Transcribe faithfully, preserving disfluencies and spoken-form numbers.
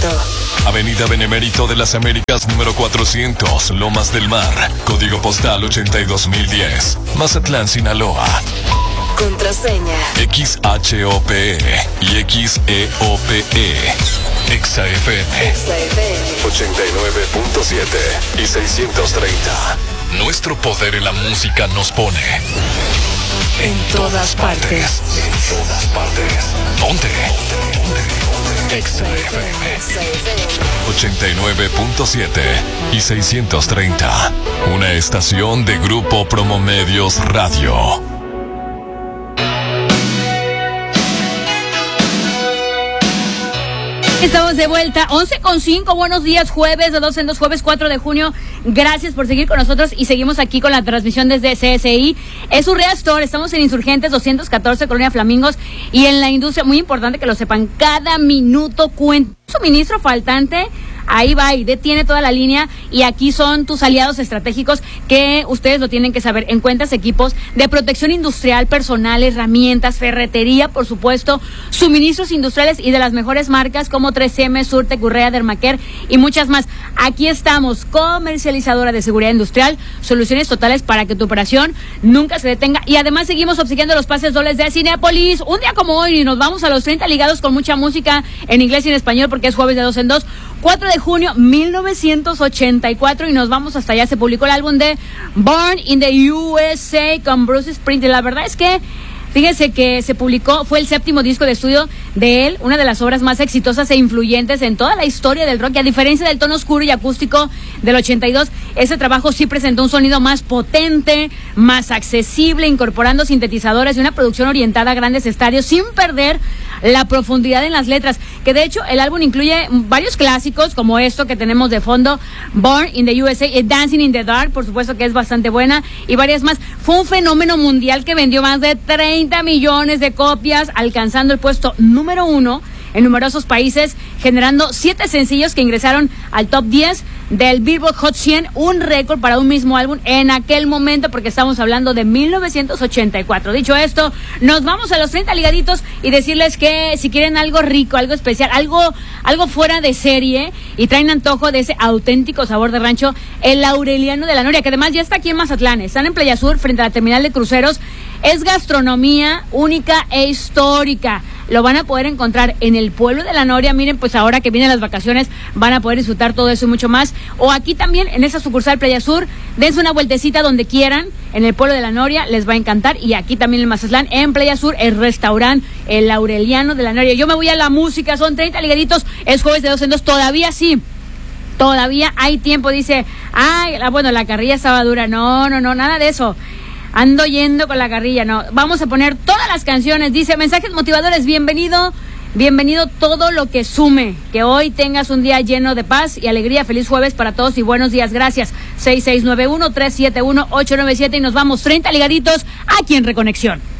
Guanajuato. Avenida Benemérito de las Américas número cuatrocientos, Lomas del Mar. Código postal ochenta y dos mil diez. Mazatlán, Sinaloa. Contraseña X H O P E y X E O P E. Exa F M. Exa F M ochenta y nueve punto siete y seiscientos treinta. Nuestro poder en la música nos pone en todas partes. En todas partes. Ponte. Exa F M ochenta y nueve punto siete y seiscientos treinta. Una estación de Grupo Promomedios Radio. Estamos de vuelta, once con cinco, buenos días, jueves de dos en dos, jueves cuatro de junio. Gracias por seguir con nosotros y seguimos aquí con la transmisión desde C S I. Es Urrea Store, estamos en Insurgentes doscientos catorce, Colonia Flamingos, y en la industria, muy importante que lo sepan, cada minuto cuenta. Suministro faltante, ahí va y detiene toda la línea, y aquí son tus aliados estratégicos que ustedes lo tienen que saber. Encuentras equipos de protección industrial, personal, herramientas, ferretería, por supuesto, suministros industriales y de las mejores marcas como tres eme, Surtec, Urrea, Dermacare y muchas más. Aquí estamos, comercializadora de seguridad industrial, soluciones totales para que tu operación nunca se detenga, y además seguimos obsequiando los pases dobles de Cinépolis. Un día como hoy nos vamos a los treinta ligados con mucha música en inglés y en español, porque es jueves de dos en dos. cuatro de junio mil novecientos ochenta y cuatro, y nos vamos hasta allá. Se publicó el álbum de Born in the U S A con Bruce Springsteen. La verdad es que fíjese que se publicó, fue el séptimo disco de estudio de él, una de las obras más exitosas e influyentes en toda la historia del rock. Y a diferencia del tono oscuro y acústico del ochenta y dos, ese trabajo sí presentó un sonido más potente, más accesible, incorporando sintetizadores y una producción orientada a grandes estadios sin perder la profundidad en las letras, que de hecho el álbum incluye varios clásicos como esto que tenemos de fondo, Born in the U S A, y Dancing in the Dark, por supuesto que es bastante buena, y varias más. Fue un fenómeno mundial que vendió más de treinta millones de copias, alcanzando el puesto número uno en numerosos países, generando siete sencillos que ingresaron al top diez del Billboard Hot cien, un récord para un mismo álbum en aquel momento, porque estamos hablando de mil novecientos ochenta y cuatro. Dicho esto, nos vamos a los treinta ligaditos y decirles que si quieren algo rico, algo especial, algo, algo fuera de serie y traen antojo de ese auténtico sabor de rancho, el Aureliano de la Noria, que además ya está aquí en Mazatlán, están en Playa Sur, frente a la terminal de cruceros. Es gastronomía única e histórica. Lo van a poder encontrar en el pueblo de la Noria. Miren, pues ahora que vienen las vacaciones van a poder disfrutar todo eso y mucho más. O aquí también, en esa sucursal Playa Sur, dense una vueltecita donde quieran, en el pueblo de la Noria, les va a encantar. Y aquí también en Mazatlán, en Playa Sur, el restaurante El Aureliano de la Noria. Yo me voy a la música, son treinta ligaditos, es jueves de dos en dos, todavía sí. Todavía hay tiempo, dice, ay, la, bueno, la carrilla estaba dura. No, no, no, nada de eso. Ando yendo con la carrilla, no. Vamos a poner todas las canciones. Dice, mensajes motivadores, bienvenido, bienvenido todo lo que sume. Que hoy tengas un día lleno de paz y alegría. Feliz jueves para todos y buenos días. Gracias. seis seis nueve uno, tres siete uno, ocho nueve siete y nos vamos treinta ligaditos aquí en Reconexión.